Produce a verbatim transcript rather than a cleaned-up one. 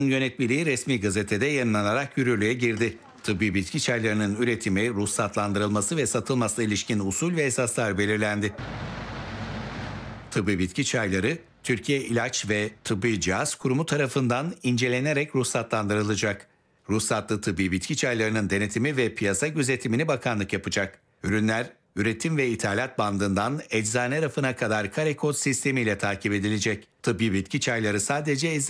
Yönetmeliği resmi gazetede yayınlanarak yürürlüğe girdi. Tıbbi bitki çaylarının üretimi, ruhsatlandırılması ve satılmasına ilişkin usul ve esaslar belirlendi. Tıbbi bitki çayları, Türkiye İlaç ve Tıbbi Cihaz Kurumu tarafından incelenerek ruhsatlandırılacak. Ruhsatlı tıbbi bitki çaylarının denetimi ve piyasa gözetimini bakanlık yapacak. Ürünler, üretim ve ithalat bandından eczane rafına kadar kare kod sistemiyle takip edilecek. Tıbbi bitki çayları sadece eczane